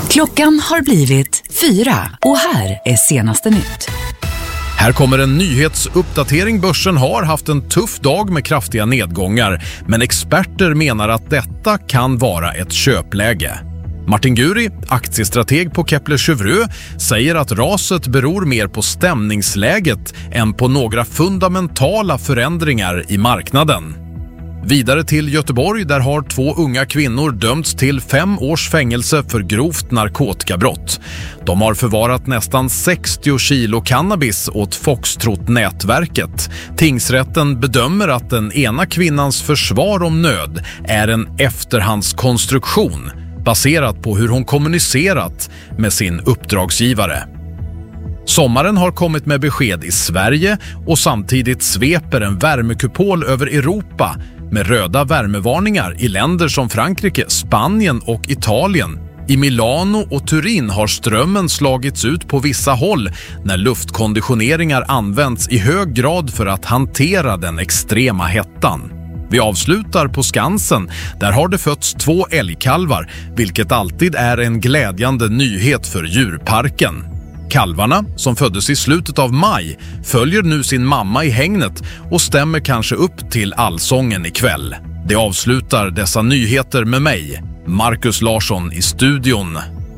Klockan har blivit 4 och här är senaste nytt. Här kommer en nyhetsuppdatering. Börsen har haft en tuff dag med kraftiga nedgångar, men experter menar att detta kan vara ett köpläge. Martin Guri, aktiestrateg på Kepler Chevreux, säger att raset beror mer på stämningsläget än på några fundamentala förändringar i marknaden. Vidare till Göteborg, där har 2 unga kvinnor dömts till 5 års fängelse för grovt narkotikabrott. De har förvarat nästan 60 kilo cannabis åt Foxtrot-nätverket. Tingsrätten bedömer att den ena kvinnans försvar om nöd är en efterhandskonstruktion baserat på hur hon kommunicerat med sin uppdragsgivare. Sommaren har kommit med besked i Sverige och samtidigt sveper en värmekupol över Europa med röda värmevarningar i länder som Frankrike, Spanien och Italien. I Milano och Turin har strömmen slagits ut på vissa håll när luftkonditioneringar används i hög grad för att hantera den extrema hettan. Vi avslutar på Skansen. Där har det fötts 2 älgkalvar, vilket alltid är en glädjande nyhet för djurparken. Kalvarna, som föddes i slutet av maj, följer nu sin mamma i hägnet och stämmer kanske upp till allsången ikväll. Det avslutar dessa nyheter med mig, Marcus Larsson, i studion.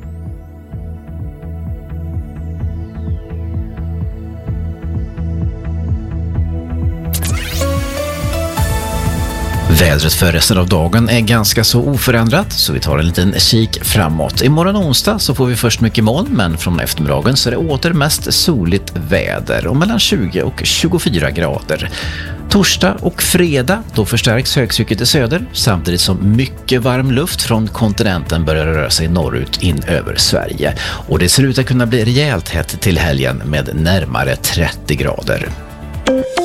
Vädret för resten av dagen är ganska så oförändrat, så vi tar en liten kik framåt. Imorgon onsdag så får vi först mycket moln, men från eftermiddagen så är det åter mest soligt väder och mellan 20 och 24 grader. Torsdag och fredag då förstärks högtrycket i söder, samtidigt som mycket varm luft från kontinenten börjar röra sig norrut in över Sverige. Och det ser ut att kunna bli rejält hett till helgen med närmare 30 grader.